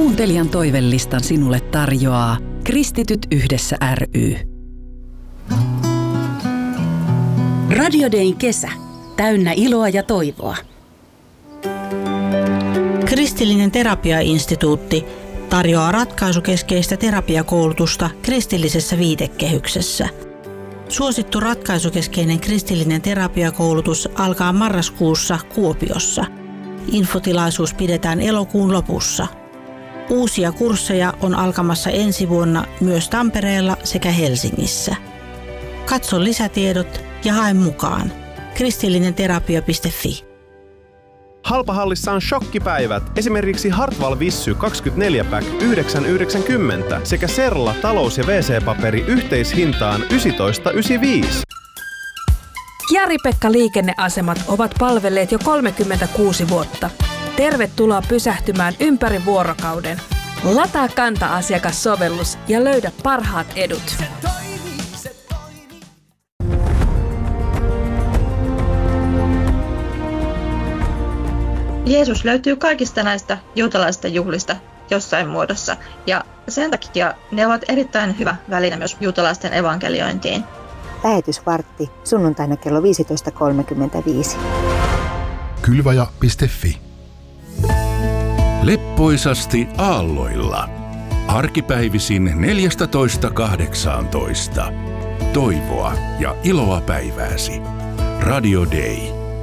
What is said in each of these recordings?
Kuuntelijan toivelistan sinulle tarjoaa Kristityt yhdessä ry. Radio Dayn kesä. Täynnä iloa ja toivoa. Kristillinen terapiainstituutti tarjoaa ratkaisukeskeistä terapiakoulutusta kristillisessä viitekehyksessä. Suosittu ratkaisukeskeinen kristillinen terapiakoulutus alkaa marraskuussa Kuopiossa. Infotilaisuus pidetään elokuun lopussa. Uusia kursseja on alkamassa ensi vuonna myös Tampereella sekä Helsingissä. Katso lisätiedot ja hae mukaan. kristillinenterapia.fi. Halpahallissa on shokkipäivät. Esimerkiksi Hartwall Vissy 24-pack 9,90 sekä Serla talous- ja WC-paperi yhteishintaan 19,95. Jari-Pekka liikenneasemat ovat palvelleet jo 36 vuotta. Tervetuloa pysähtymään ympäri vuorokauden. Lataa Kanta-asiakassovellus ja löydä parhaat edut. Jeesus löytyy kaikista näistä juutalaisista juhlista jossain muodossa, ja sen takia ne ovat erittäin hyvä väline myös juutalaisten evankeliointiin. Lähetysvartti sunnuntaina kello 15.35. Kylvaja.fi. Leppoisasti aalloilla. Arkipäivisin 14.18. Toivoa ja iloa päivääsi. Radio Day.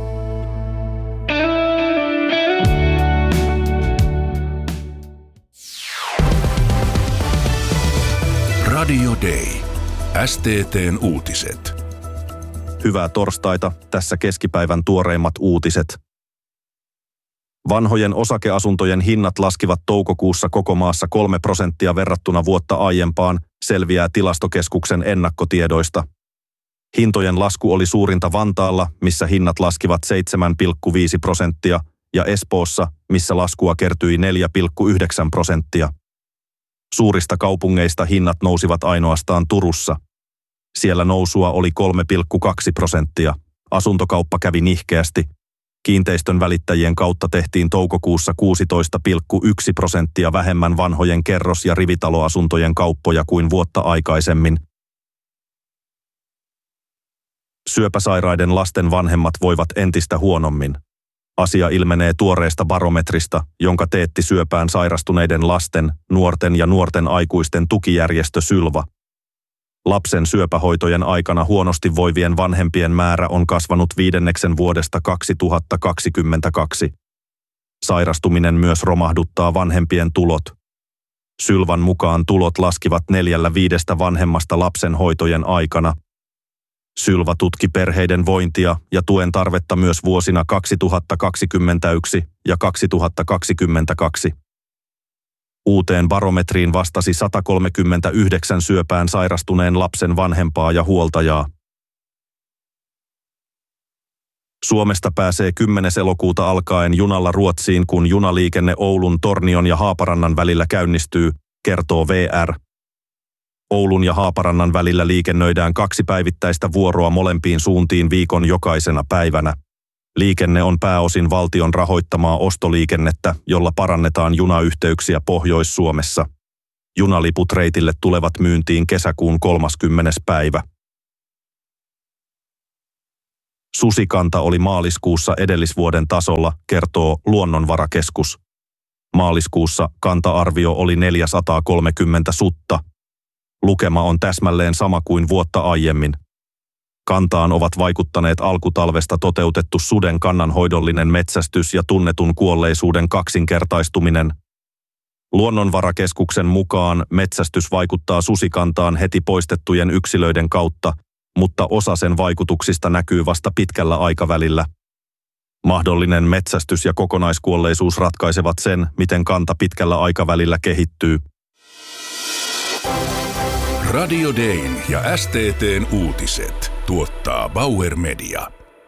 Radio Day. STT:n uutiset. Hyvää torstaita, tässä keskipäivän tuoreimmat uutiset. Vanhojen osakeasuntojen hinnat laskivat toukokuussa koko maassa 3% verrattuna vuotta aiempaan, selviää Tilastokeskuksen ennakkotiedoista. Hintojen lasku oli suurinta Vantaalla, missä hinnat laskivat 7,5%, ja Espoossa, missä laskua kertyi 4,9%. Suurista kaupungeista hinnat nousivat ainoastaan Turussa. Siellä nousua oli 3,2%. Asuntokauppa kävi nihkeästi. Kiinteistön välittäjien kautta tehtiin toukokuussa 16,1% vähemmän vanhojen kerros- ja rivitaloasuntojen kauppoja kuin vuotta aikaisemmin. Syöpäsairaiden lasten vanhemmat voivat entistä huonommin. Asia ilmenee tuoreesta barometrista, jonka teetti syöpään sairastuneiden lasten, nuorten ja nuorten aikuisten tukijärjestö Sylva. Lapsen syöpähoitojen aikana huonosti voivien vanhempien määrä on kasvanut 5 vuodesta 2022. Sairastuminen myös romahduttaa vanhempien tulot. Sylvan mukaan tulot laskivat 4/5 vanhemmasta lapsen hoitojen aikana. Sylva tutki perheiden vointia ja tuen tarvetta myös vuosina 2021 ja 2022. Uuteen barometriin vastasi 139 syöpään sairastuneen lapsen vanhempaa ja huoltajaa. Suomesta pääsee 10. elokuuta alkaen junalla Ruotsiin, kun junaliikenne Oulun, Tornion ja Haaparannan välillä käynnistyy, kertoo VR. Oulun ja Haaparannan välillä liikennöidään 2 päivittäistä vuoroa molempiin suuntiin viikon jokaisena päivänä. Liikenne on pääosin valtion rahoittamaa ostoliikennettä, jolla parannetaan junayhteyksiä Pohjois-Suomessa. Junaliput reitille tulevat myyntiin kesäkuun 30. päivä. Susikanta oli maaliskuussa edellisvuoden tasolla, kertoo Luonnonvarakeskus. Maaliskuussa kanta-arvio oli 430 sutta. Lukema on täsmälleen sama kuin vuotta aiemmin. Kantaan ovat vaikuttaneet alkutalvesta toteutettu suden kannanhoidollinen metsästys ja tunnetun kuolleisuuden kaksinkertaistuminen. Luonnonvarakeskuksen mukaan metsästys vaikuttaa susikantaan heti poistettujen yksilöiden kautta, mutta osa sen vaikutuksista näkyy vasta pitkällä aikavälillä. Mahdollinen metsästys ja kokonaiskuolleisuus ratkaisevat sen, miten kanta pitkällä aikavälillä kehittyy. Radio Dayn ja STT:n uutiset tuottaa Bauer Media.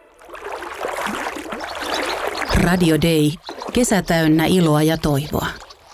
Radio Day. Kesä täynnä iloa ja toivoa.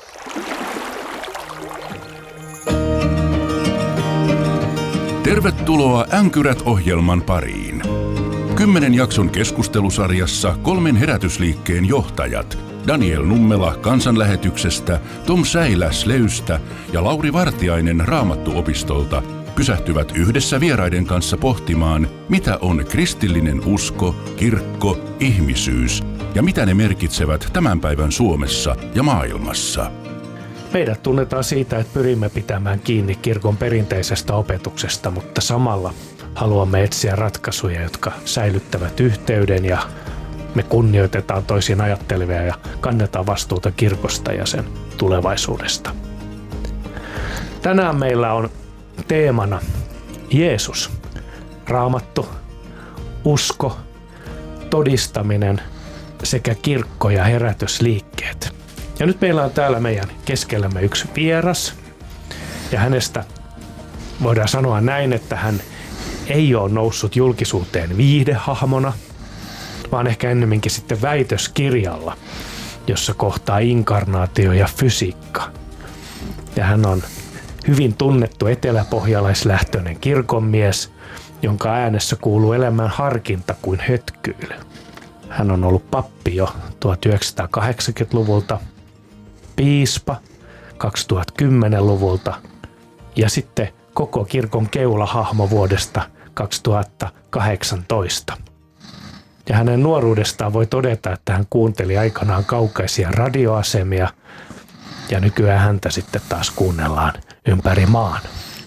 Tervetuloa Änkyrät-ohjelman pariin. 10 jakson keskustelusarjassa 3 herätysliikkeen johtajat Daniel Nummela kansanlähetyksestä, Tom Säilä Sleystä ja Lauri Vartiainen Raamattuopistolta pysähtyvät yhdessä vieraiden kanssa pohtimaan, mitä on kristillinen usko, kirkko, ihmisyys ja mitä ne merkitsevät tämän päivän Suomessa ja maailmassa. Meidät tunnetaan siitä, että pyrimme pitämään kiinni kirkon perinteisestä opetuksesta, mutta samalla haluamme etsiä ratkaisuja, jotka säilyttävät yhteyden ja me kunnioitetaan toisin ajattelevia ja kannetaan vastuuta kirkosta ja sen tulevaisuudesta. Tänään meillä on teemana Jeesus, Raamattu, usko, todistaminen sekä kirkko ja herätysliikkeet. Ja nyt meillä on täällä meidän keskellämme yksi vieras ja hänestä voidaan sanoa näin, että hän ei ole noussut julkisuuteen viihdehahmona, vaan ehkä ennemminkin sitten väitöskirjalla, jossa kohtaa inkarnaatio ja fysiikka. Ja hän on hyvin tunnettu eteläpohjalaislähtöinen kirkonmies, jonka äänessä kuuluu elämän harkinta kuin hötkyily. Hän on ollut pappi jo 1980-luvulta, piispa 2010-luvulta ja sitten koko kirkon keulahahmo vuodesta 2018. Ja hänen nuoruudestaan voi todeta, että hän kuunteli aikanaan kaukaisia radioasemia ja nykyään häntä sitten taas kuunnellaan ympäri maan.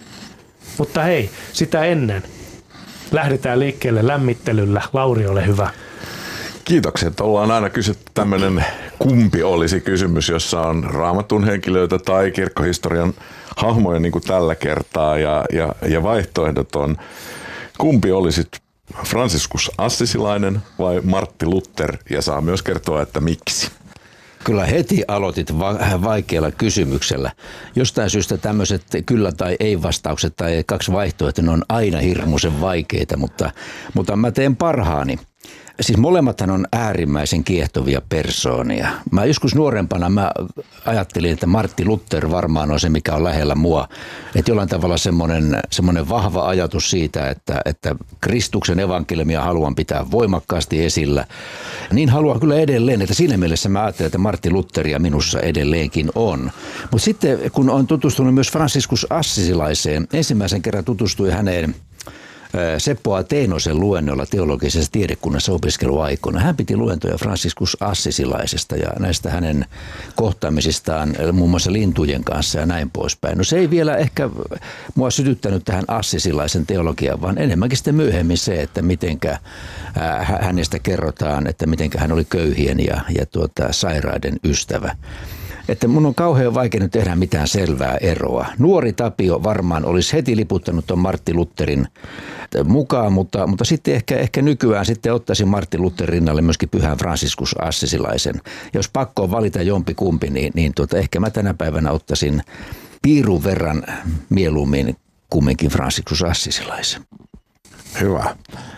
Mutta hei, sitä ennen lähdetään liikkeelle lämmittelyllä. Lauri, ole hyvä. Kiitokset. Ollaan aina kysytty tämmöinen kumpi olisi kysymys, jossa on Raamatun henkilöitä tai kirkkohistorian hahmoja niin kuin tällä kertaa. Ja vaihtoehdot on, kumpi olisit Franciscus Assisilainen vai Martti Luther, ja saa myös kertoa, että miksi. Kyllä heti aloitit vaikealla kysymyksellä. Jostain syystä tämmöiset kyllä tai ei vastaukset tai kaksi vaihtoehtoa on aina hirmuisen vaikeita, mutta mä teen parhaani. Siis molemmathan on äärimmäisen kiehtovia persoonia. Mä joskus nuorempana mä ajattelin, että Martti Luther varmaan on se, mikä on lähellä mua. Että jollain tavalla semmoinen vahva ajatus siitä, että Kristuksen evankeliumia haluan pitää voimakkaasti esillä. Niin haluan kyllä edelleen, että siinä mielessä mä ajattelen, että Martti Lutheria minussa edelleenkin on. Mutta sitten kun on tutustunut myös Franciscus Assisilaiseen, ensimmäisen kerran tutustui häneen Seppo Ateenosen luennolla teologisessa tiedekunnassa opiskeluaikoina. Hän piti luentoja Franciscus Assisilaisesta ja näistä hänen kohtaamisistaan muun muassa lintujen kanssa ja näin poispäin. No se ei vielä ehkä mua sytyttänyt tähän assisilaisen teologiaan, vaan enemmänkin sitten myöhemmin se, että mitenkä hänestä kerrotaan, että mitenkä hän oli köyhien ja sairaiden ystävä. Että mun on kauhean vaikea nyt tehdä mitään selvää eroa. Nuori Tapio varmaan olisi heti liputtanut tuon Martti Lutherin mukaan, mutta sitten ehkä nykyään sitten ottaisin Martti Lutherin rinnalle myöskin pyhän Franciscus Assisilaisen. Jos pakko on valita jompikumpi, niin ehkä mä tänä päivänä ottaisin piirun verran mieluummin kumminkin Franciscus Assisilaisen. Hyvä.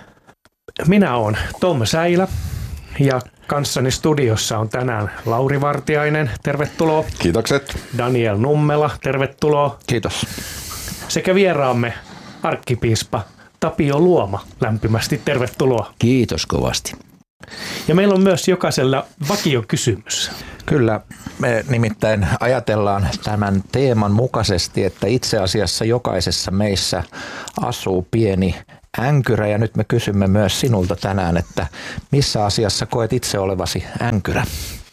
Minä olen Tom Säilä ja kanssani studiossa on tänään Lauri Vartiainen, tervetuloa. Kiitokset. Daniel Nummela, tervetuloa. Kiitos. Sekä vieraamme arkkipiispa Tapio Luoma, lämpimästi tervetuloa. Kiitos kovasti. Ja meillä on myös jokaisella vakiokysymys. Kyllä, me nimittäin ajatellaan tämän teeman mukaisesti, että itse asiassa jokaisessa meissä asuu pieni änkyrä, ja nyt me kysymme myös sinulta tänään, että missä asiassa koet itse olevasi änkyrä?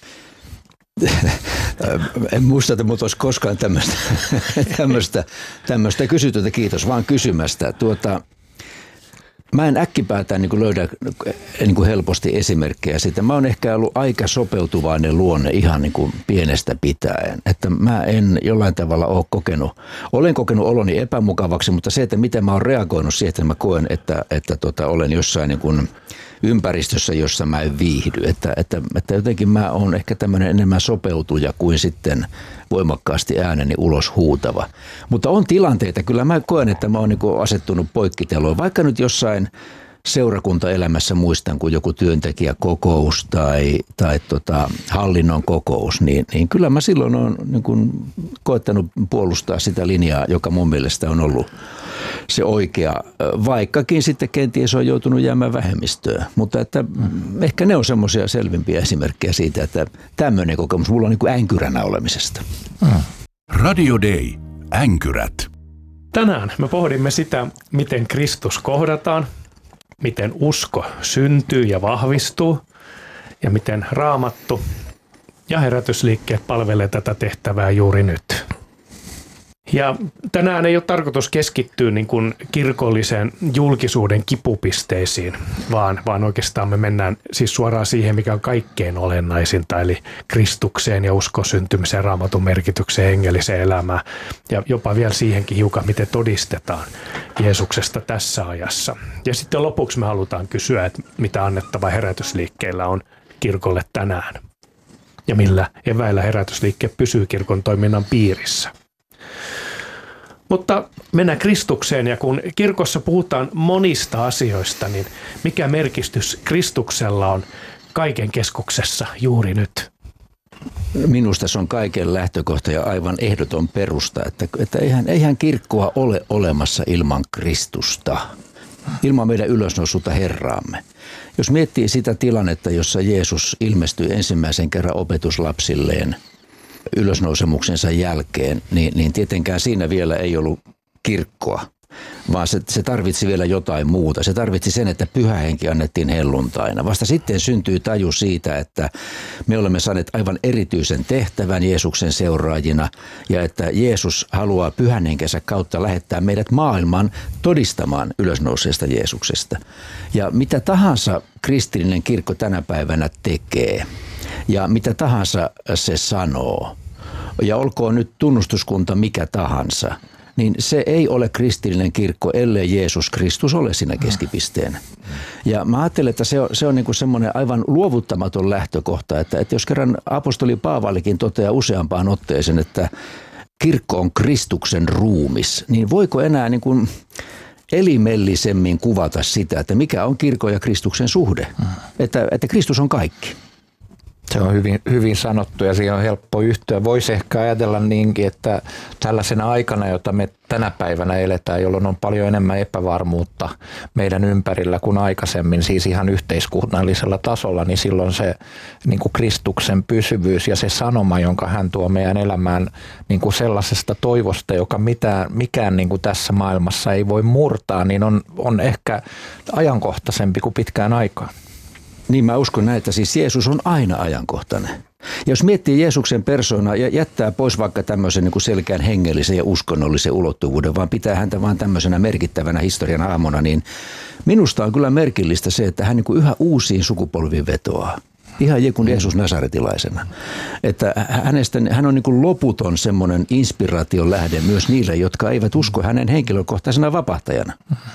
En muista, että minulta olisi koskaan tämmöistä kysytöntä, kiitos vaan kysymästä. Mä en äkkipäätään löydä helposti esimerkkejä siitä. Mä oon ehkä ollut aika sopeutuvainen luonne ihan pienestä pitäen. Että mä en jollain tavalla olen kokenut oloni epämukavaksi, mutta se, että miten mä oon reagoinut siihen, että mä koen, että olen jossain ympäristössä, jossa mä en viihdy. Että jotenkin mä oon ehkä tämmöinen enemmän sopeutuja kuin sitten voimakkaasti ääneni ulos huutava. Mutta on tilanteita, kyllä mä koen, että mä oon asettunut poikkiteloon, vaikka nyt jossain seurakuntaelämässä muistan, kun joku työntekijäkokous tai hallinnon kokous, niin kyllä mä silloin on koettanut puolustaa sitä linjaa, joka mun mielestä on ollut se oikea, vaikkakin sitten kenties on joutunut jäämään vähemmistöön. Mutta että ehkä ne on semmoisia selvimpiä esimerkkejä siitä, että tämmöinen kokemus mulla on niin kuin änkyränä olemisesta. Radio Day. Änkyrät. Tänään me pohdimme sitä, miten Kristus kohdataan, miten usko syntyy ja vahvistuu ja miten Raamattu ja herätysliikkeet palvelee tätä tehtävää juuri nyt. Ja tänään ei ole tarkoitus keskittyä niin kuin kirkollisen julkisuuden kipupisteisiin, vaan oikeastaan me mennään siis suoraan siihen, mikä on kaikkein olennaisinta, eli Kristukseen ja uskon syntymiseen, Raamatun merkitykseen, hengelliseen elämään ja jopa vielä siihenkin hiukan, miten todistetaan Jeesuksesta tässä ajassa. Ja sitten lopuksi me halutaan kysyä, että mitä annettava herätysliikkeellä on kirkolle tänään ja millä eväillä herätysliikkeet pysyy kirkon toiminnan piirissä. Mutta mennään Kristukseen, ja kun kirkossa puhutaan monista asioista, niin mikä merkitys Kristuksella on kaiken keskuksessa juuri nyt? Minusta se on kaiken lähtökohta ja aivan ehdoton perusta, että eihän kirkkoa ole olemassa ilman Kristusta, ilman meidän ylösnousuta Herraamme. Jos miettii sitä tilannetta, jossa Jeesus ilmestyi ensimmäisen kerran opetuslapsilleen ylösnousemuksensa jälkeen, niin tietenkään siinä vielä ei ollut kirkkoa, vaan se tarvitsi vielä jotain muuta. Se tarvitsi sen, että Pyhä Henki annettiin helluntaina. Vasta sitten syntyy taju siitä, että me olemme saaneet aivan erityisen tehtävän Jeesuksen seuraajina ja että Jeesus haluaa Pyhän Henkensä kautta lähettää meidät maailman todistamaan ylösnouseesta Jeesuksesta. Ja mitä tahansa kristillinen kirkko tänä päivänä tekee ja mitä tahansa se sanoo, ja olkoon nyt tunnustuskunta mikä tahansa, niin se ei ole kristillinen kirkko, ellei Jeesus Kristus ole siinä keskipisteenä. Ja mä ajattelen, että se on niin kuin semmoinen aivan luovuttamaton lähtökohta, että jos kerran apostoli Paavalikin toteaa useampaan otteeseen, että kirkko on Kristuksen ruumis, niin voiko enää niin kuin elimellisemmin kuvata sitä, että mikä on kirkon ja Kristuksen suhde, että Kristus on kaikki. Se on hyvin sanottu ja siihen on helppo yhtyä. Voisi ehkä ajatella niinkin, että tällaisena aikana, jota me tänä päivänä eletään, jolloin on paljon enemmän epävarmuutta meidän ympärillä kuin aikaisemmin, siis ihan yhteiskunnallisella tasolla, niin silloin se niin kuin Kristuksen pysyvyys ja se sanoma, jonka hän tuo meidän elämään niin kuin sellaisesta toivosta, joka mikään niin kuin tässä maailmassa ei voi murtaa, niin on ehkä ajankohtaisempi kuin pitkään aikaan. Niin mä uskon näin, että siis Jeesus on aina ajankohtainen. Ja jos miettii Jeesuksen persoonaa ja jättää pois vaikka tämmöisen niin kuin selkeän hengellisen ja uskonnollisen ulottuvuuden, vaan pitää häntä vaan tämmöisenä merkittävänä historian aamona, niin minusta on kyllä merkillistä se, että hän niin kuin yhä uusiin sukupolviin vetoaa. Ihan kuin Jeesus Nasaretilaisena. Että hän on niin kuin loputon semmoinen inspiraation lähde myös niille, jotka eivät usko hänen henkilökohtaisena vapahtajana.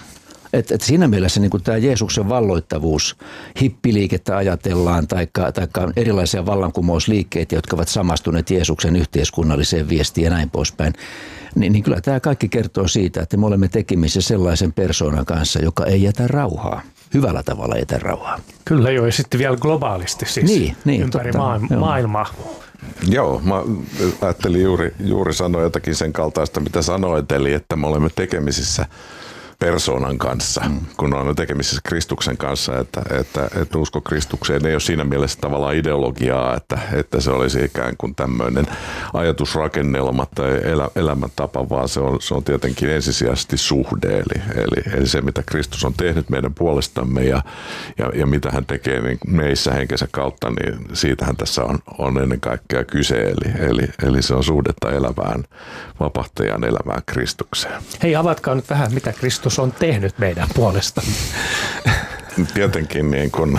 Että siinä mielessä niin tämä Jeesuksen valloittavuus, hippiliikettä ajatellaan, tai erilaisia vallankumousliikkeitä, jotka ovat samastuneet Jeesuksen yhteiskunnalliseen viestiin ja näin poispäin, niin kyllä tämä kaikki kertoo siitä, että me olemme tekemisissä sellaisen persoonan kanssa, joka ei jätä rauhaa. Hyvällä tavalla jätä rauhaa. Kyllä joo, ja sitten vielä globaalisti siis ympäri maailmaa. Joo, mä ajattelin juuri sanoa jotakin sen kaltaista, mitä sanoit, eli että me olemme tekemisissä persoonan kanssa, kun on tekemisissä Kristuksen kanssa, että usko Kristukseen ei ole siinä mielessä tavallaan ideologiaa, että se olisi ikään kuin tämmöinen ajatusrakennelma tai elämäntapa, vaan se on tietenkin ensisijaisesti suhde, eli se, mitä Kristus on tehnyt meidän puolestamme ja mitä hän tekee niin meissä henkensä kautta, niin siitähän tässä on ennen kaikkea kyse, eli se on suhdetta elävään, vapahtajan elämään Kristukseen. Hei, avatkaa nyt vähän, mitä Kristus on tehnyt meidän puolestamme. Tietenkin niin kun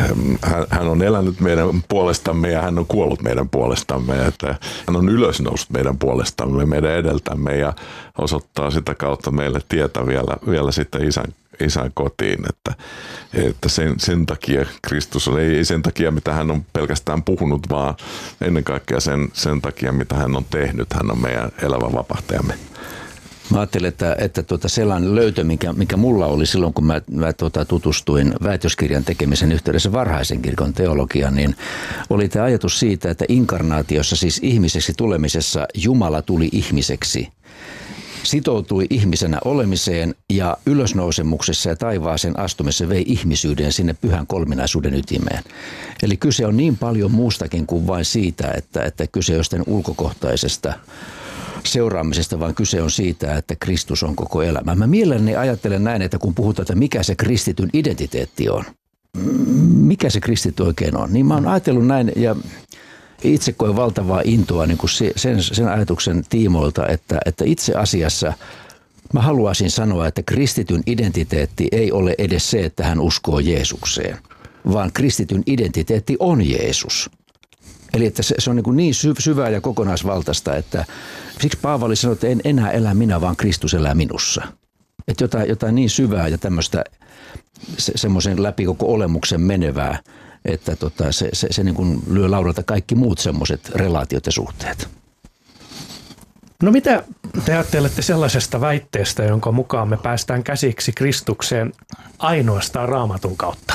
hän on elänyt meidän puolestamme ja hän on kuollut meidän puolestamme. Että hän on ylösnoussut meidän puolestamme, meidän edeltämme ja osoittaa sitä kautta meille tietä vielä sitten isän kotiin. Että sen takia Kristus on, ei sen takia mitä hän on pelkästään puhunut, vaan ennen kaikkea sen takia mitä hän on tehnyt. Hän on meidän elävä vapahtajamme. Mä ajattelin, että sellainen löytö, mikä mulla oli silloin, kun mä tutustuin väitöskirjan tekemisen yhteydessä varhaisen kirkon teologiaan, niin oli tämä ajatus siitä, että inkarnaatiossa, siis ihmiseksi tulemisessa, Jumala tuli ihmiseksi. Sitoutui ihmisenä olemiseen ja ylösnousemuksessa ja taivaaseen astumisessa vei ihmisyyden sinne pyhän kolminaisuuden ytimeen. Eli kyse on niin paljon muustakin kuin vain siitä, että kyse on jostain ulkokohtaisesta seuraamisesta, vaan kyse on siitä, että Kristus on koko elämä. Mä mielelläni ajattelen näin, että kun puhutaan, että mikä se kristityn identiteetti on, mikä se kristitty oikein on, niin mä oon ajatellut näin ja itse koen valtavaa intoa niin kuin sen ajatuksen tiimoilta, että itse asiassa mä haluaisin sanoa, että kristityn identiteetti ei ole edes se, että hän uskoo Jeesukseen, vaan kristityn identiteetti on Jeesus. Eli että se on niin syvää ja kokonaisvaltaista, että siksi Paavali sanoi, että en enää elä minä, vaan Kristus elää minussa. Että jotain niin syvää ja tämmöistä semmoisen läpi koko olemuksen menevää, että se niin kuin lyö laudalta kaikki muut semmoiset relaatiot ja suhteet. No mitä te ajattelette sellaisesta väitteestä, jonka mukaan me päästään käsiksi Kristukseen ainoastaan Raamatun kautta?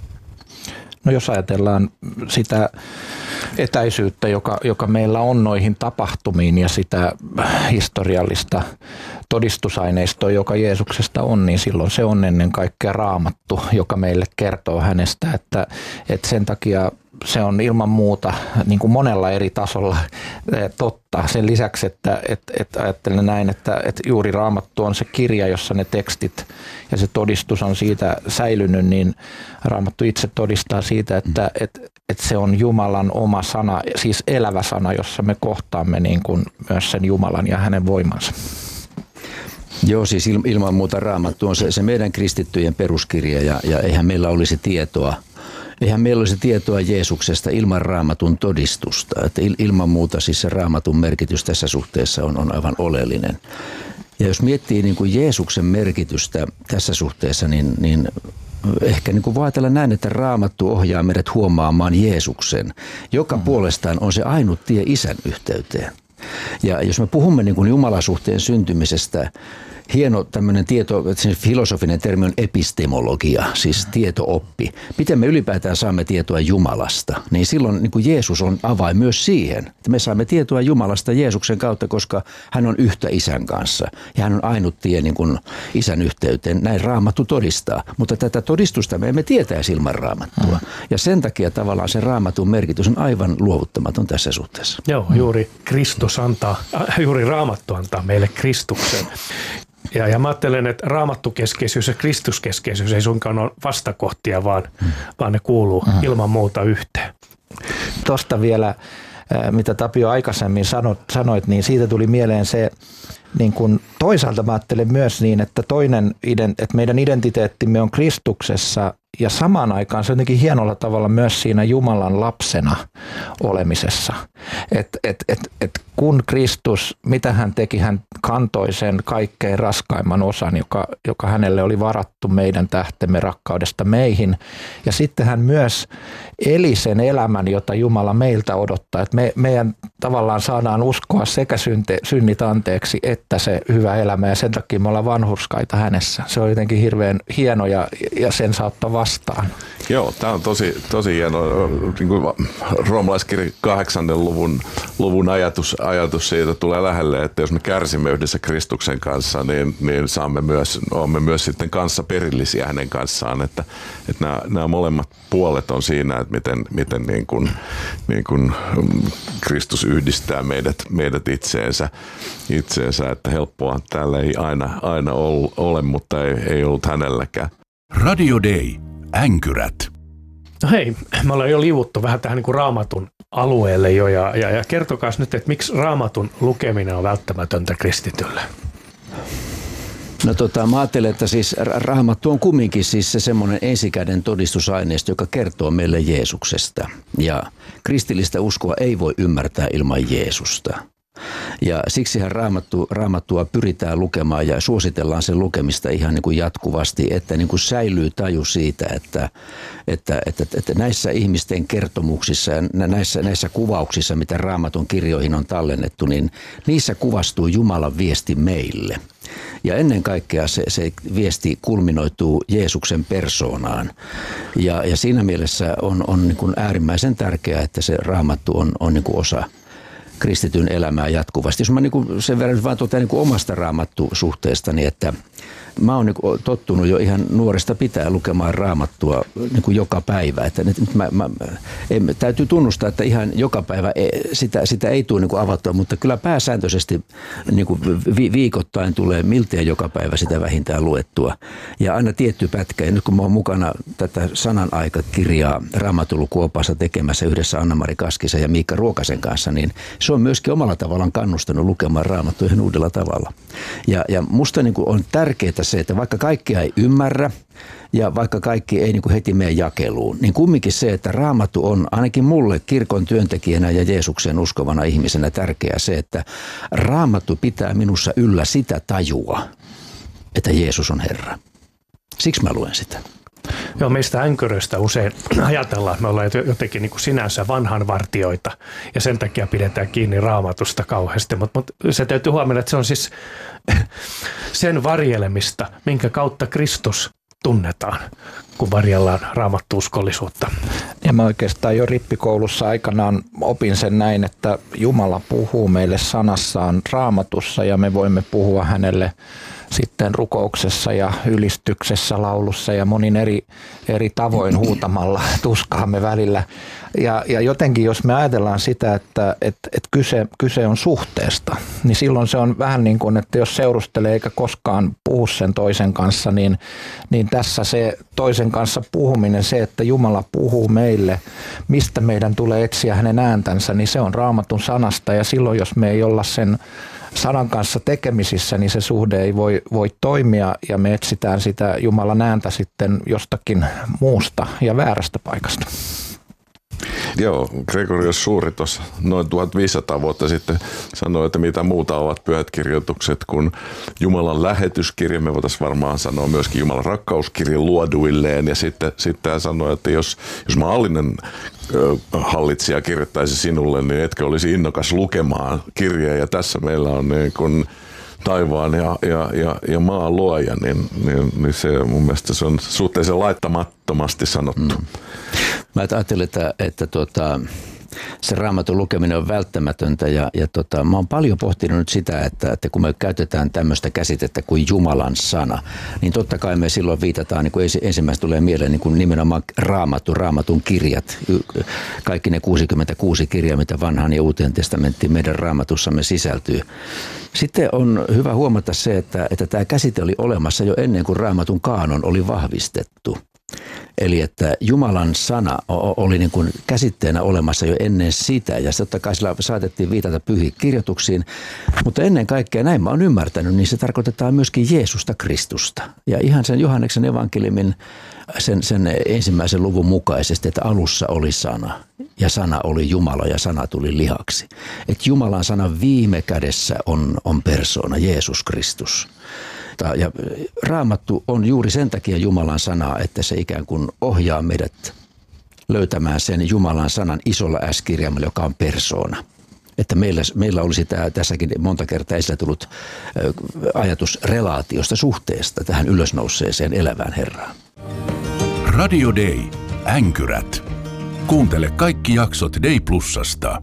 No jos ajatellaan sitä etäisyyttä, joka meillä on noihin tapahtumiin ja sitä historiallista todistusaineistoa, joka Jeesuksesta on, niin silloin se on ennen kaikkea Raamattu, joka meille kertoo hänestä, että sen takia se on ilman muuta niin kuin monella eri tasolla totta. Sen lisäksi, että ajattelen näin, että juuri Raamattu on se kirja, jossa ne tekstit ja se todistus on siitä säilynyt, niin Raamattu itse todistaa siitä, että se on Jumalan oma sana, siis elävä sana, jossa me kohtaamme niin kuin myös sen Jumalan ja hänen voimansa. Joo, siis ilman muuta Raamattu on se meidän kristittyjen peruskirja ja eihän meillä olisi tietoa. Eihän meillä olisi tietoa Jeesuksesta ilman Raamatun todistusta. Että ilman muuta siis se Raamatun merkitys tässä suhteessa on aivan oleellinen. Ja jos miettii niin kuin Jeesuksen merkitystä tässä suhteessa, niin ehkä niin kuin voi ajatella näin, että Raamattu ohjaa meidät huomaamaan Jeesuksen, joka puolestaan on se ainut tie Isän yhteyteen. Ja jos me puhumme niin kuin Jumalasuhteen syntymisestä, hieno tämmöinen filosofinen termi on epistemologia, siis tietooppi. Miten me ylipäätään saamme tietoa Jumalasta? Niin silloin niin kuin Jeesus on avain myös siihen, että me saamme tietoa Jumalasta Jeesuksen kautta, koska hän on yhtä Isän kanssa. Ja hän on ainut tie niin kuin Isän yhteyteen. Näin Raamattu todistaa. Mutta tätä todistusta me emme tietäisi ilman Raamattua. Ja sen takia tavallaan se Raamatun merkitys on aivan luovuttamaton tässä suhteessa. Joo, juuri Raamattu antaa meille Kristuksen. Ja mä ajattelen, että raamattukeskeisyys ja kristuskeskeisyys ei suinkaan ole vastakohtia, vaan ne kuuluu ilman muuta yhteen. Tuosta vielä, mitä Tapio aikaisemmin sanoit, niin siitä tuli mieleen se, niin kun toisaalta mä ajattelen myös niin, että että meidän identiteettimme on Kristuksessa ja samaan aikaan se on jotenkin hienolla tavalla myös siinä Jumalan lapsena olemisessa. Et kun Kristus, mitä hän teki, hän kantoi sen kaikkein raskaimman osan, joka hänelle oli varattu meidän tähtemme rakkaudesta meihin. Ja sitten hän myös eli sen elämän, jota Jumala meiltä odottaa. Että meidän tavallaan saadaan uskoa sekä synnit anteeksi että se hyvä elämä ja sen takia me ollaan vanhurskaita hänessä. Se on jotenkin hirveän hieno ja sen saa ottaa vastaan. Joo, tämä on tosi hieno. Niin kuin roomalaiskirja 8. luvun ajatus siitä tulee lähelle, että jos me kärsimme yhdessä Kristuksen kanssa, niin olemme myös sitten kanssa perillisiä hänen kanssaan. Että nämä molemmat puolet on siinä, että miten niin kuin Kristus yhdistää meidät itseensä, että helppoa täällä ei aina ole, mutta ei ollut hänelläkään. Radio Day. Änkyrät. No hei, me ollaan jo liivuttu vähän tähän niin kuin Raamatun alueelle jo ja kertokaa nyt, että miksi Raamatun lukeminen on välttämätöntä kristitylle? No mä ajattelen, että siis Raamattu on kumminkin siis se semmoinen ensikäden todistusaineisto, joka kertoo meille Jeesuksesta. Ja kristillistä uskoa ei voi ymmärtää ilman Jeesusta. Ja siksihän Raamattua pyritään lukemaan ja suositellaan sen lukemista ihan niin kuin jatkuvasti, että niin kuin säilyy taju siitä, että näissä ihmisten kertomuksissa ja näissä kuvauksissa, mitä Raamatun kirjoihin on tallennettu, niin niissä kuvastuu Jumalan viesti meille. Ja ennen kaikkea se viesti kulminoituu Jeesuksen persoonaan. Ja siinä mielessä on niin kuin äärimmäisen tärkeää, että se Raamattu on niin kuin osa kristityn elämää jatkuvasti. Jos mä niin kuin sen verran vaan totean niin kuin omasta Raamattu-suhteestani, että mä oon niin tottunut jo ihan nuoresta pitää lukemaan Raamattua niin kuin joka päivä. Että nyt täytyy tunnustaa, että ihan joka päivä sitä ei tule niin kuin avattua, mutta kyllä pääsääntöisesti niin kuin viikoittain tulee miltei joka päivä sitä vähintään luettua. Ja aina tietty pätkä. Ja nyt kun mä oon mukana tätä Sanan aika-kirjaa Raamatullukuopassa tekemässä yhdessä Anna-Mari Kaskisen ja Miikka Ruokasen kanssa, niin se on myöskin omalla tavallaan kannustanut lukemaan Raamattua ihan uudella tavalla. Ja musta niin kuin on tärkeää se, että vaikka kaikkia ei ymmärrä ja vaikka kaikki ei niin kuin heti mene jakeluun, niin kumminkin se, että Raamattu on ainakin mulle kirkon työntekijänä ja Jeesuksen uskovana ihmisenä tärkeää se, että Raamattu pitää minussa yllä sitä tajua, että Jeesus on Herra. Siksi mä luen sitä. Joo, meistä änkyröistä usein ajatellaan, että me ollaan jotenkin niin kuin sinänsä vanhanvartijoita ja sen takia pidetään kiinni Raamatusta kauheasti, mutta se täytyy huomioida, että se on siis sen varjelemista, minkä kautta Kristus tunnetaan, kun varjellaan raamattuuskollisuutta. Ja mä oikeastaan jo rippikoulussa aikanaan opin sen näin, että Jumala puhuu meille sanassaan Raamatussa ja me voimme puhua hänelle sitten rukouksessa ja ylistyksessä, laulussa ja monin eri tavoin huutamalla tuskaamme välillä. Ja jotenkin jos me ajatellaan sitä, että kyse on suhteesta, niin silloin se on vähän niin kuin, että jos seurustelee eikä koskaan puhu sen toisen kanssa, niin tässä se toisen kanssa puhuminen, se, että Jumala puhuu meille, mistä meidän tulee etsiä hänen ääntänsä, niin se on Raamatun sanasta ja silloin jos me ei olla sen sanan kanssa tekemisissä, niin se suhde ei voi toimia ja me etsitään sitä Jumalan ääntä sitten jostakin muusta ja väärästä paikasta. Joo, Gregorius Suuri tuossa noin 1500 vuotta sitten sanoi, että mitä muuta ovat pyhät kirjoitukset kuin Jumalan lähetyskirja. Me voitaisiin varmaan sanoa myöskin Jumalan rakkauskirja luoduilleen. Ja sitten hän sanoi, että jos maallinen hallitsija kirjoittaisi sinulle, niin etkö olisi innokas lukemaan kirjaa. Ja tässä meillä on niin kuin taivaan ja maan luoja, niin se mun mielestä se on suhteellisen laittamattomasti sanottu. Mä ajattelen, että se Raamatun lukeminen on välttämätöntä ja mä oon paljon pohtinut nyt sitä, että kun me käytetään tämmöistä käsitettä kuin Jumalan sana, niin totta kai me silloin viitataan, niin kuin ensimmäistä tulee mieleen niin kuin nimenomaan Raamatun kirjat, kaikki ne 66 kirjaa, mitä vanhaan ja uuteen testamenttiin meidän Raamatussamme sisältyy. Sitten on hyvä huomata se, että tämä käsite oli olemassa jo ennen kuin Raamatun kaanon oli vahvistettu. Eli että Jumalan sana oli niin kuin käsitteenä olemassa jo ennen sitä ja totta kai sillä saatettiin viitata pyhiin kirjoituksiin, mutta ennen kaikkea näin mä oon ymmärtänyt, niin se tarkoitetaan myöskin Jeesusta Kristusta. Ja ihan sen Johanneksen evankeliumin sen ensimmäisen luvun mukaisesti, että alussa oli sana ja sana oli Jumala ja sana tuli lihaksi. Että Jumalan sana viime kädessä on persoona, Jeesus Kristus. Ja Raamattu on juuri sen takia Jumalan sanaa, että se ikään kuin ohjaa meidät löytämään sen Jumalan sanan isolla S-kirjaimella, joka on persoona. Että meillä olisi tässäkin monta kertaa esille tullut ajatus relaatiosta, suhteesta tähän ylösnouseeseen elävään Herraan. Radio Day. Änkyrät. Kuuntele kaikki jaksot Day Plusasta.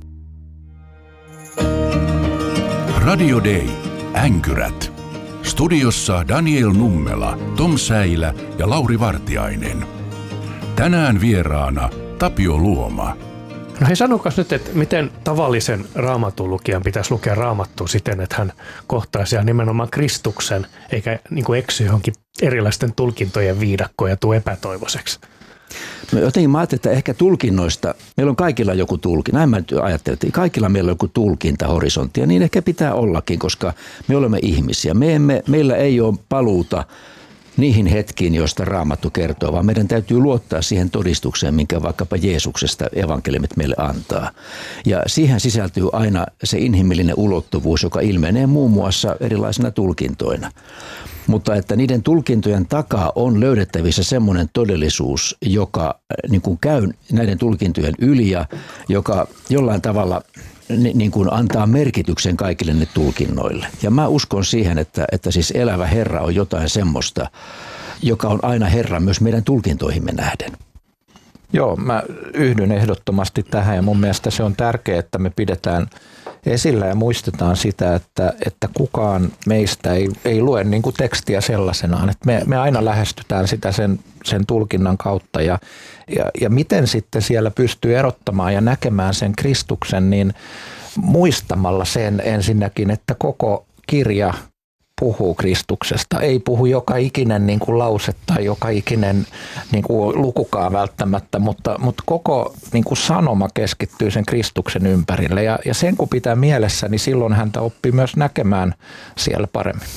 Radio Day. Änkyrät. Studiossa Daniel Nummela, Tom Säilä ja Lauri Vartiainen. Tänään vieraana Tapio Luoma. No hei, sanokas nyt, että miten tavallisen raamatun lukijan pitäisi lukea Raamattua siten, että hän kohtaisi nimenomaan Kristuksen, eikä niin kuin eksy johonkin erilaisten tulkintojen viidakkoon ja tule epätoivoiseksi. No jotenkin mä ajattelin, että ehkä tulkinnoista, meillä on kaikilla joku tulkinta, näin mä ajattelin, että kaikilla meillä on joku tulkintahorisontti ja niin ehkä pitää ollakin, koska me olemme ihmisiä. Meillä ei ole paluuta niihin hetkiin, joista Raamattu kertoo, vaan meidän täytyy luottaa siihen todistukseen, minkä vaikkapa Jeesuksesta evankeliumit meille antaa. Ja siihen sisältyy aina se inhimillinen ulottuvuus, joka ilmenee muun muassa erilaisina tulkintoina. Mutta että niiden tulkintojen takaa on löydettävissä semmoinen todellisuus, joka niin kuin käy näiden tulkintojen yli ja joka jollain tavalla niin kuin antaa merkityksen kaikille ne tulkinnoille. Ja mä uskon siihen, että siis elävä Herra on jotain semmoista, joka on aina Herra myös meidän tulkintoihimme nähden. Joo, mä yhdyn ehdottomasti tähän ja mun mielestä se on tärkeää, että me pidetään esillä ja muistetaan sitä, että kukaan meistä ei lue niin kuin tekstiä sellaisenaan. Että me aina lähestytään sitä sen tulkinnan kautta ja miten sitten siellä pystyy erottamaan ja näkemään sen Kristuksen, niin muistamalla sen ensinnäkin, että koko kirja puhuu Kristuksesta. Ei puhu joka ikinen niin kuin lause tai joka ikinen niin kuin lukukaan välttämättä, mutta koko niin kuin sanoma keskittyy sen Kristuksen ympärille. Ja sen kun pitää mielessä, niin silloin häntä oppii myös näkemään siellä paremmin.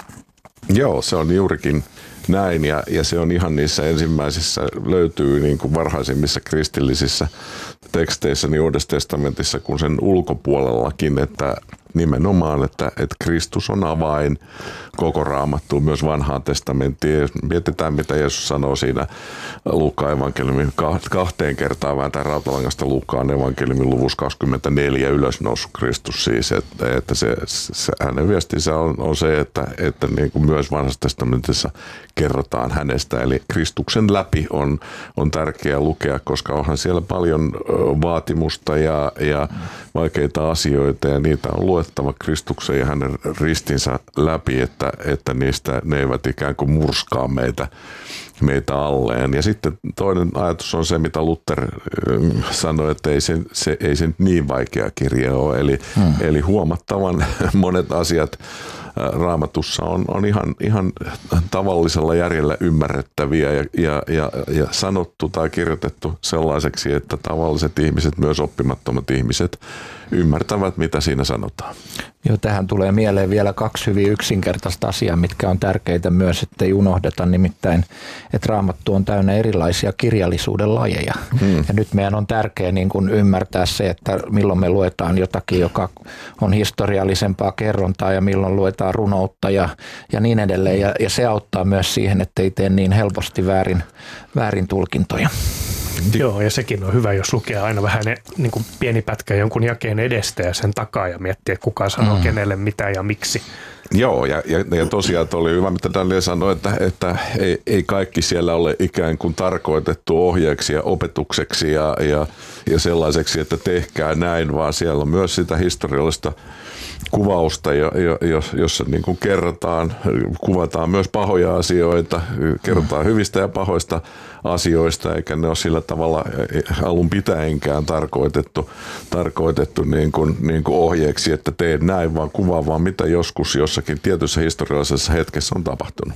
Joo, se on juurikin näin ja se on ihan niissä ensimmäisissä, löytyy niin kuin varhaisimmissa kristillisissä teksteissä niin Uudessa testamentissa kuin sen ulkopuolellakin, että nimenomaan, että Kristus on avain koko Raamattuun, myös vanhaan testamenttiin. Mietitään, mitä Jeesus sanoo siinä Luukkaan evankeliumin 2 kertaa vääntää rautalangasta Luukkaan evankeliumin luvussa 24 ylösnoussut Kristus siis, että se hänen viestinsä on se, että niin kuin myös vanhassa testamentissa kerrotaan hänestä. Eli Kristuksen läpi on tärkeää lukea, koska onhan siellä paljon vaatimusta ja vaikeita asioita ja niitä on luettava Kristuksen ja hänen ristinsä läpi, että niistä ne eivät ikään kuin murskaa meitä alleen. Ja sitten toinen ajatus on se, mitä Luther sanoi, että ei se niin vaikea kirja ole. Eli huomattavan monet asiat Raamatussa on ihan tavallisella järjellä ymmärrettäviä ja sanottu tai kirjoitettu sellaiseksi, että tavalliset ihmiset, myös oppimattomat ihmiset, ymmärtävät, mitä siinä sanotaan. Joo, tähän tulee mieleen vielä 2 hyvin yksinkertaista asiaa, mitkä on tärkeitä myös, ettei unohdeta, nimittäin, että Raamattu on täynnä erilaisia kirjallisuuden lajeja. Ja nyt meidän on tärkeää niin kuin ymmärtää se, että milloin me luetaan jotakin, joka on historiallisempaa kerrontaa ja milloin luetaan runoutta ja niin edelleen. Ja se auttaa myös siihen, ettei tee niin helposti väärin tulkintoja. Joo, ja sekin on hyvä, jos lukee aina vähän niin kuin pieni pätkä jonkun jakeen edestä ja sen takaa ja miettii, että kuka sanoo kenelle mitä ja miksi. Joo, ja tosiaan oli hyvä, mitä Daniel sanoi, että ei kaikki siellä ole ikään kuin tarkoitettu ohjeeksi ja opetukseksi ja sellaiseksi, että tehkää näin, vaan siellä on myös sitä historiallista kuvausta, jossa niin kuin kuvataan myös pahoja asioita, kerrotaan hyvistä ja pahoista asioista, eikä ne ole sillä tavalla alun pitäenkään tarkoitettu niin kuin ohjeeksi, että tee näin, vaan kuvaa vaan mitä joskus jossakin tietyssä historiallisessa hetkessä on tapahtunut.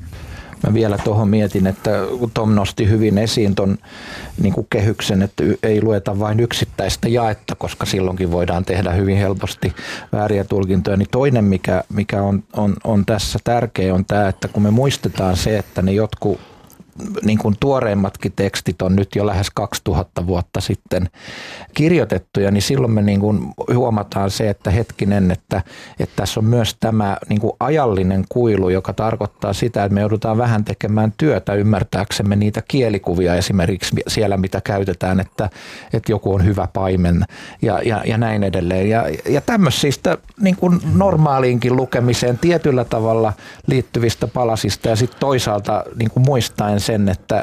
Mä vielä tuohon mietin, että Tom nosti hyvin esiin ton niin kuin kehyksen, että ei lueta vain yksittäistä jaetta, koska silloinkin voidaan tehdä hyvin helposti vääriä tulkintoja. Niin toinen, mikä on tässä tärkeä, on tämä, että kun me muistetaan se, että ne jotkut niin kuin tuoreimmatkin tekstit on nyt jo lähes 2000 vuotta sitten kirjoitettuja, niin silloin me niin kuin huomataan se, että hetkinen, että tässä on myös tämä niin kuin ajallinen kuilu, joka tarkoittaa sitä, että me joudutaan vähän tekemään työtä ymmärtääksemme niitä kielikuvia esimerkiksi siellä, mitä käytetään, että joku on hyvä paimen ja näin edelleen. Ja tämmöisistä niin kuin normaaliinkin lukemiseen tietyllä tavalla liittyvistä palasista ja sitten toisaalta niin kuin muistaen sen, että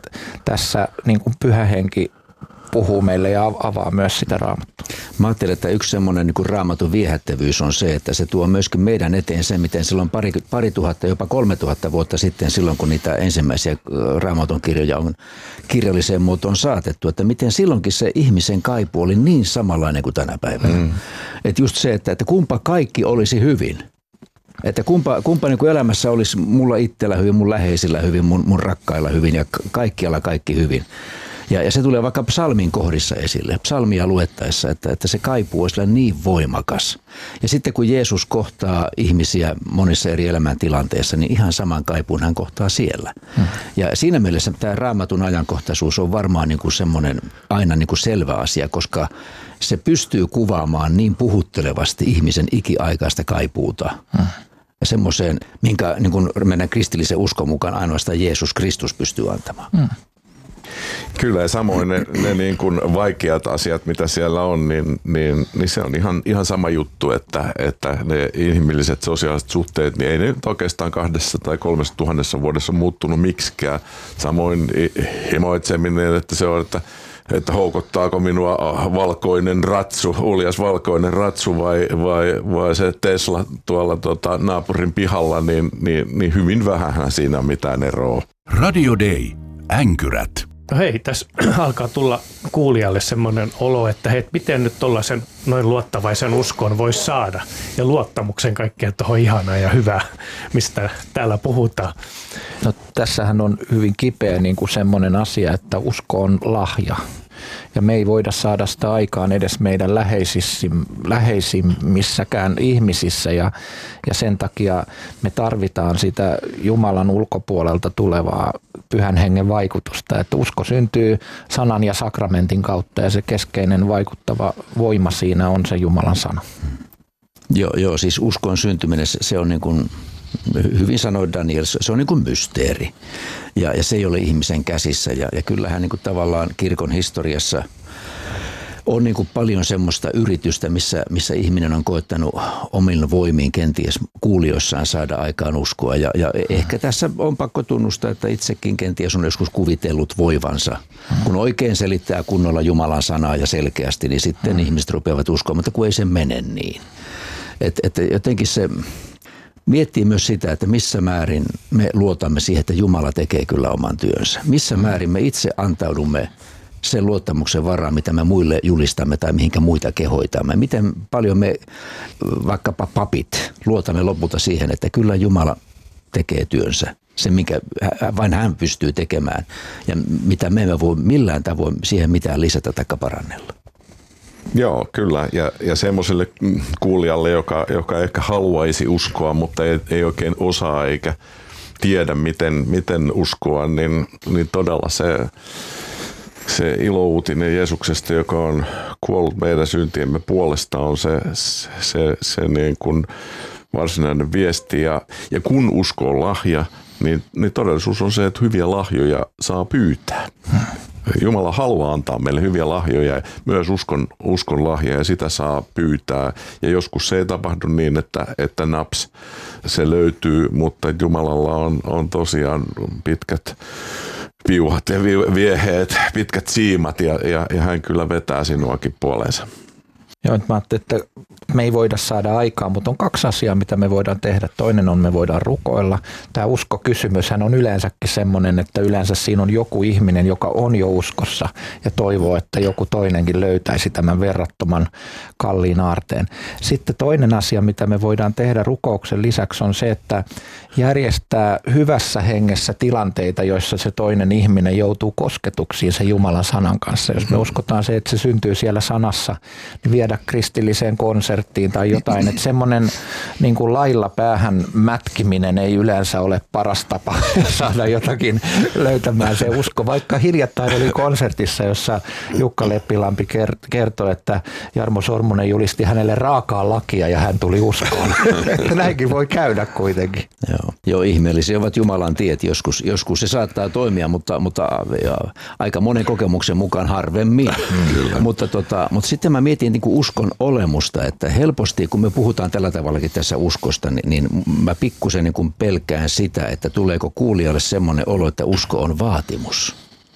tässä niin kuin Pyhä Henki puhuu meille ja avaa myös sitä Raamattua. Mä ajattelen, että yksi semmoinen niin kuin Raamatun viehättävyys on se, että se tuo myöskin meidän eteen sen, miten silloin pari tuhatta, jopa 3000 vuotta sitten, silloin kun niitä ensimmäisiä Raamatun kirjoja on kirjalliseen muotoon saatettu, että miten silloinkin se ihmisen kaipuu oli niin samanlainen kuin tänä päivänä. Että just se, että kumpa kaikki olisi hyvin. Että kumpa niin kuin elämässä olisi mulla itsellä hyvin, mun läheisillä hyvin, mun rakkailla hyvin ja kaikkialla kaikki hyvin. Ja se tulee vaikka psalmin kohdissa esille, psalmia luettaessa, että se kaipuu olisi niin voimakas. Ja sitten kun Jeesus kohtaa ihmisiä monissa eri elämäntilanteissa, niin ihan saman kaipuun hän kohtaa siellä. Ja siinä mielessä tämä Raamatun ajankohtaisuus on varmaan niin kuin semmoinen aina niin kuin selvä asia, koska se pystyy kuvaamaan niin puhuttelevasti ihmisen ikiaikaista kaipuuta. Ja semmoiseen, minkä niin kuin meidän kristillisen uskon mukaan ainoastaan Jeesus Kristus pystyy antamaan. Kyllä, ja samoin ne niin kuin vaikeat asiat, mitä siellä on, niin se on ihan sama juttu, että ne inhimilliset sosiaaliset suhteet, niin ei ne nyt oikeastaan 2 tai 3 tuhannessa vuodessa muuttunut miksikään. Samoin himoitseminen, että se on, että houkuttaako minua valkoinen ratsu, uljas valkoinen ratsu vai se Tesla tuolla naapurin pihalla, niin hyvin vähänhän siinä on mitään eroa. Radio Day. Änkyrät. No hei, tässä alkaa tulla kuulijalle semmoinen olo, että hei, miten nyt tollaisen noin luottavaisen uskon voisi saada ja luottamuksen kaikkea tuohon ihanaa ja hyvää, mistä täällä puhutaan. No, tässähän on hyvin kipeä niin kuin semmoinen asia, että usko on lahja. Ja me ei voida saada sitä aikaan edes meidän läheisimmissäkään ihmisissä ja sen takia me tarvitaan sitä Jumalan ulkopuolelta tulevaa Pyhän Hengen vaikutusta. Että usko syntyy sanan ja sakramentin kautta ja se keskeinen vaikuttava voima siinä on se Jumalan sana. Joo, siis uskon syntyminen se on niin kuin hyvin sanoi Daniel, se on niin kuin mysteeri ja se ei ole ihmisen käsissä ja kyllähän niin kuin tavallaan kirkon historiassa on niin kuin paljon semmoista yritystä, missä ihminen on koettanut omilla voimiin kenties kuulijoissaan saada aikaan uskoa ja ehkä tässä on pakko tunnustaa, että itsekin kenties on joskus kuvitellut voivansa. Kun oikein selittää kunnolla Jumalan sanaa ja selkeästi, niin sitten ihmiset rupeavat uskomaan, mutta kun ei se mene niin. Että jotenkin se miettii myös sitä, että missä määrin me luotamme siihen, että Jumala tekee kyllä oman työnsä. Missä määrin me itse antaudumme sen luottamuksen varaan, mitä me muille julistamme tai mihinkä muita kehoitamme. Miten paljon me, vaikkapa papit, luotamme lopulta siihen, että kyllä Jumala tekee työnsä. Se, minkä vain hän pystyy tekemään ja mitä me emme voi millään tavoin siihen mitään lisätä tai parannella. Joo, kyllä. Ja semmoiselle kuulijalle, joka ehkä haluaisi uskoa, mutta ei oikein osaa eikä tiedä, miten uskoa, niin todella se ilouutinen Jeesuksesta, joka on kuollut meidän syntiemme puolesta, on se niin kuin varsinainen viesti. Ja kun usko on lahja, niin todellisuus on se, että hyviä lahjoja saa pyytää. Jumala haluaa antaa meille hyviä lahjoja, myös uskon lahja, ja sitä saa pyytää. Ja joskus se ei tapahdu niin, että naps, se löytyy, mutta Jumalalla on tosiaan pitkät piuhat ja vieheet, pitkät siimat, ja hän kyllä vetää sinuakin puoleensa. Joo, mä ajattelin, että me ei voida saada aikaa, mutta on 2 asiaa, mitä me voidaan tehdä. Toinen on, me voidaan rukoilla. Tämä uskokysymyshän on yleensäkin semmoinen, että yleensä siinä on joku ihminen, joka on jo uskossa ja toivoo, että joku toinenkin löytäisi tämän verrattoman kalliin aarteen. Sitten toinen asia, mitä me voidaan tehdä rukouksen lisäksi on se, että järjestää hyvässä hengessä tilanteita, joissa se toinen ihminen joutuu kosketuksiin sen Jumalan sanan kanssa. Jos me uskotaan se, että se syntyy siellä sanassa, niin viedä kristilliseen konserttiin tai jotain. Että semmoinen niin kuin lailla päähän mätkiminen ei yleensä ole paras tapa saada jotakin löytämään se usko. Vaikka hiljattain oli konsertissa, jossa Jukka Leppilampi kertoi, että Jarmo Sormunen julisti hänelle raakaa lakia ja hän tuli uskoon. Näinkin voi käydä kuitenkin. Joo, ihmeellisiä ovat Jumalan tiet joskus se saattaa toimia, mutta aika monen kokemuksen mukaan harvemmin. Mutta sitten mä mietin niin kuin uskon olemusta, että helposti kun me puhutaan tällä tavallakin tässä uskosta, niin mä pikkusen niin kuin pelkään sitä, että tuleeko kuulijalle semmoinen olo, että usko on vaatimus.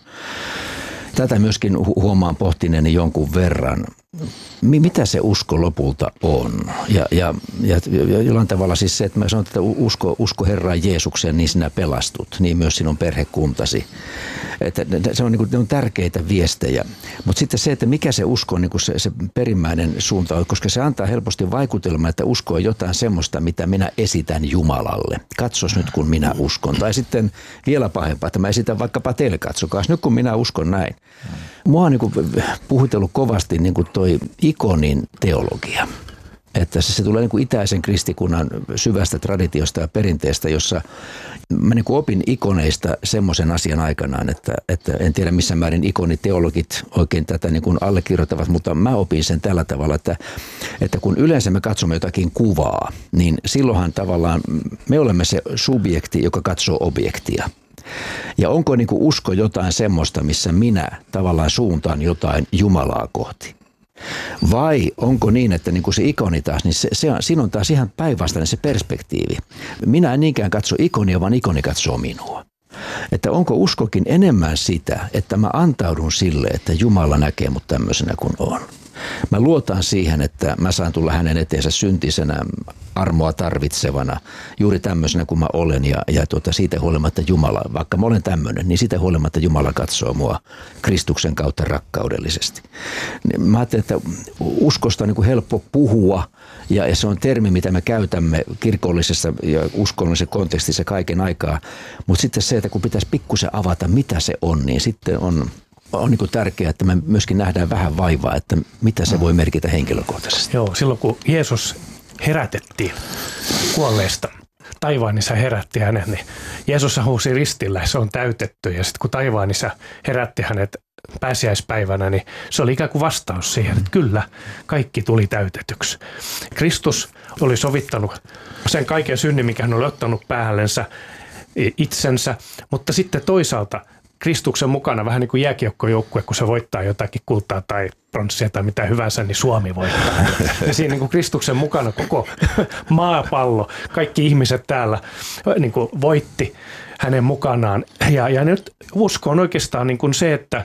Tätä myöskin huomaan pohtineeni jonkun verran. Mitä se usko lopulta on? Ja jollain tavalla siis se, että mä sanon, että usko Herraan Jeesukseen, niin sinä pelastut, niin myös sinun perhekuntasi. Että se on, ne on tärkeitä viestejä. Mutta sitten se, että mikä se usko on niin kuin se perimmäinen suunta on, koska se antaa helposti vaikutelman, että usko on jotain semmoista, mitä minä esitän Jumalalle. Katsos nyt, kun minä uskon. Tai sitten vielä pahempaa, että mä esitän vaikkapa teille, katsokaa nyt, kun minä uskon näin. Mua on niin kuin puhutellut kovasti niin kuin toi ikonin teologia. Että se tulee niin kuin itäisen kristikunnan syvästä traditiosta ja perinteestä, jossa mä niin kuin opin ikoneista semmoisen asian aikanaan, että en tiedä missä määrin ikoniteologit oikein tätä niin kuin allekirjoittavat, mutta mä opin sen tällä tavalla, että kun yleensä me katsomme jotakin kuvaa, niin silloinhan tavallaan me olemme se subjekti, joka katsoo objektia. Ja onko niin kuin usko jotain semmoista, missä minä tavallaan suuntaan jotain Jumalaa kohti? Vai onko niin, että niin kuin se ikoni taas, niin siinä on taas ihan päinvastainen se perspektiivi. Minä en niinkään katso ikonia, vaan ikoni katsoo minua. Että onko uskokin enemmän sitä, että mä antaudun sille, että Jumala näkee mut tämmöisenä kuin on. Mä luotan siihen, että mä saan tulla hänen eteensä syntisenä, armoa tarvitsevana, juuri tämmöisenä kuin mä olen. Ja siitä huolimatta Jumala, vaikka mä olen tämmöinen, niin siitä huolimatta Jumala katsoo mua Kristuksen kautta rakkaudellisesti. Mä ajattelin, että uskosta on niin kuin helppo puhua, ja se on termi, mitä me käytämme kirkollisessa ja uskonnollisessa kontekstissa kaiken aikaa. Mutta sitten se, että kun pitäisi pikkusen avata, mitä se on, niin sitten on niin kuin tärkeää, että me myöskin nähdään vähän vaivaa, että mitä se voi merkitä henkilökohtaisesti. Joo, silloin kun Jeesus herätettiin kuolleista, taivaan isä herätti hänet, niin Jeesus huusi ristillä, se on täytetty. Ja sitten kun taivaan isä herätti hänet pääsiäispäivänä, niin se oli ikään kuin vastaus siihen, että kyllä, kaikki tuli täytetyksi. Kristus oli sovittanut sen kaiken synnin, mikä hän oli ottanut päällensä itsensä, mutta sitten toisaalta Kristuksen mukana, vähän niin kuin jääkiekkojoukkue, kun se voittaa jotakin kultaa tai pronssia tai mitä hyvänsä, niin Suomi voittaa. Ja siinä niin kuin Kristuksen mukana koko maapallo, kaikki ihmiset täällä niin kuin voitti hänen mukanaan. Ja nyt usko on oikeastaan niin kuin se, että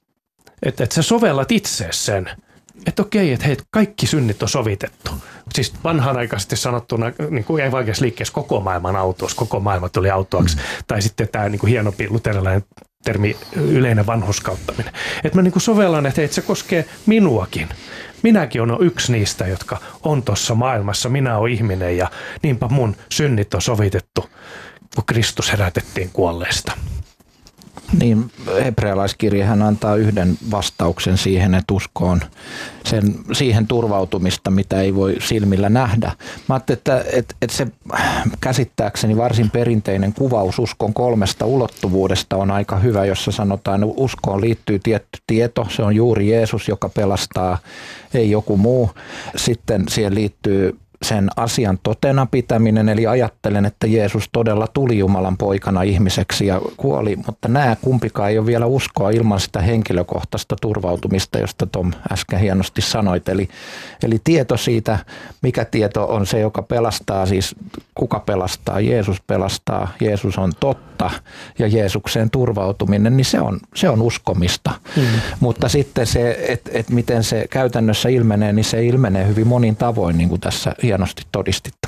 sä sovellat itse sen, että okei, että hei, kaikki synnit on sovitettu. Siis vanhanaikaisesti sanottuna, niin kuin evankelisliikkeessä koko maailman autous, koko maailma tuli autoaksi. Tai sitten tämä niin kuin hienompi luterilainen termi yleinen vanhurskauttaminen. Että mä niin kuin sovellan, että se koskee minuakin. Minäkin olen yksi niistä, jotka on tuossa maailmassa. Minä olen ihminen ja niinpä mun synnit on sovitettu, kun Kristus herätettiin kuolleista. Niin, hebrealaiskirjahan antaa yhden vastauksen siihen, että usko on siihen turvautumista, mitä ei voi silmillä nähdä. Mä ajattelin, että se käsittääkseni varsin perinteinen kuvaus uskon 3 ulottuvuudesta on aika hyvä, jossa sanotaan, että uskoon liittyy tietty tieto, se on juuri Jeesus, joka pelastaa, ei joku muu. Sitten siihen liittyy sen asian totena pitäminen, eli ajattelen, että Jeesus todella tuli Jumalan poikana ihmiseksi ja kuoli, mutta nämä kumpikaan ei ole vielä uskoa ilman sitä henkilökohtaista turvautumista, josta Tom äsken hienosti sanoit. Eli tieto siitä, mikä tieto on se, joka pelastaa, siis kuka pelastaa, Jeesus on totta ja Jeesukseen turvautuminen, niin se on uskomista. Mutta sitten se, että miten se käytännössä ilmenee, niin se ilmenee hyvin monin tavoin, niin kuin tässä hienosti todistitte.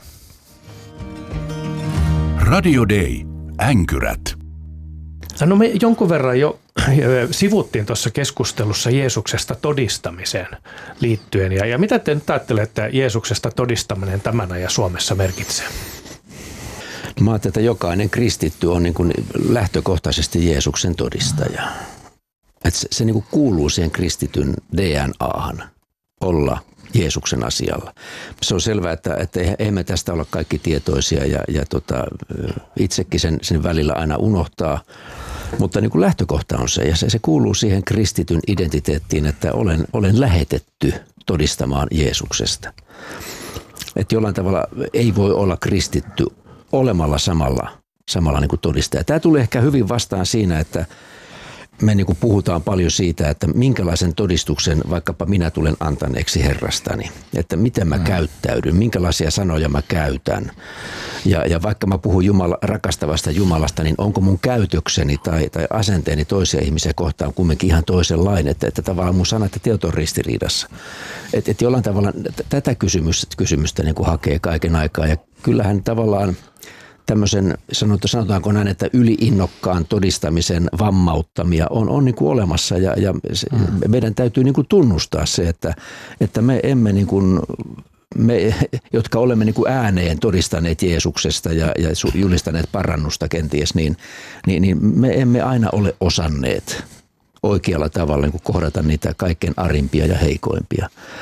Radio Day. Änkyrät. No me jonkun verran jo sivuttiin tuossa keskustelussa Jeesuksesta todistamiseen liittyen. Ja mitä te nyt ajattelette, että Jeesuksesta todistaminen tämän ajan Suomessa merkitsee? Mä ajattelen, että jokainen kristitty on niin kuin lähtökohtaisesti Jeesuksen todistaja. Että se niin kuin kuuluu siihen kristityn DNAhan olla Jeesuksen asialla. Se on selvää, että emme tästä olla kaikki tietoisia ja itsekin sen välillä aina unohtaa. Mutta niin kuin lähtökohta on se, ja se kuuluu siihen kristityn identiteettiin, että olen lähetetty todistamaan Jeesuksesta. Että jollain tavalla ei voi olla kristitty olemalla samalla niin kuin todistaja. Tämä tulee ehkä hyvin vastaan siinä, että me niin kuin puhutaan paljon siitä, että minkälaisen todistuksen vaikkapa minä tulen antaneeksi Herrastani, että miten mä käyttäydyn, minkälaisia sanoja mä käytän. Ja vaikka mä puhun rakastavasta Jumalasta, niin onko mun käytökseni tai asenteeni toisia ihmisiä kohtaan kumminkin ihan toisenlainen, että tavallaan mun sanat ja teot on ristiriidassa. Että jollain tavalla tätä kysymystä niin kuin hakee kaiken aikaa ja kyllähän tavallaan tämmöisen, sanotaanko näin, että yliinnokkaan todistamisen vammauttamia on niin kuin olemassa ja meidän täytyy niin kuin tunnustaa se, että me emme niin kuin, me, jotka olemme niin kuin ääneen todistaneet Jeesuksesta ja julistaneet parannusta kenties, niin me emme aina ole osanneet oikealla tavalla niin kuin kohdata niitä kaikkein arimpia ja heikoimpia.